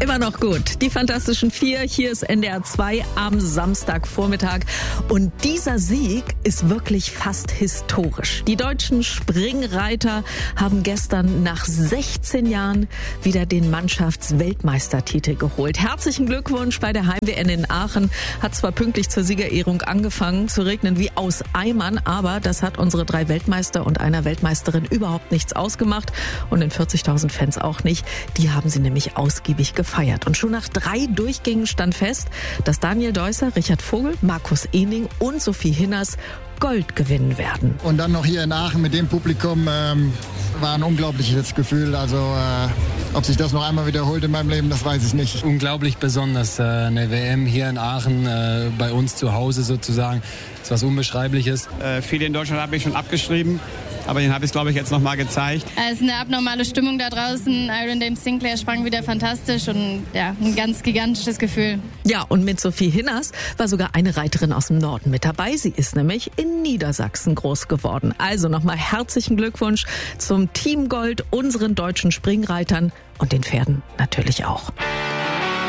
war noch gut. Die Fantastischen Vier, hier ist NDR 2 am Samstagvormittag. Und dieser Sieg ist wirklich fast historisch. Die deutschen Springreiter haben gestern nach 16 Jahren wieder den Mannschaftsweltmeistertitel geholt. Herzlichen Glückwunsch bei der Heim-WM in Aachen. Hat zwar pünktlich zur Siegerehrung angefangen zu regnen wie aus Eimern, aber das hat unsere 3 Weltmeister und einer Weltmeisterin überhaupt nichts ausgemacht und den 40.000 Fans auch nicht. Die haben sie nämlich ausgiebig gefeiert. Und schon nach 3 Durchgängen stand fest, dass Daniel Deusser, Richard Vogel, Markus Ehning und Sophie Hinners Gold gewinnen werden. Und dann noch hier in Aachen mit dem Publikum war ein unglaubliches Gefühl. Also ob sich das noch einmal wiederholt in meinem Leben, das weiß ich nicht. Unglaublich besonders. Eine WM hier in Aachen, bei uns zu Hause sozusagen, ist was Unbeschreibliches. Viele in Deutschland habe ich schon abgeschrieben. Aber den habe ich, glaube ich, jetzt noch mal gezeigt. Es ist eine abnormale Stimmung da draußen. Iron Dame Sinclair sprang wieder fantastisch und ja, ein ganz gigantisches Gefühl. Ja, und mit Sophie Hinners war sogar eine Reiterin aus dem Norden mit dabei. Sie ist nämlich in Niedersachsen groß geworden. Also nochmal herzlichen Glückwunsch zum Team Gold, unseren deutschen Springreitern und den Pferden natürlich auch.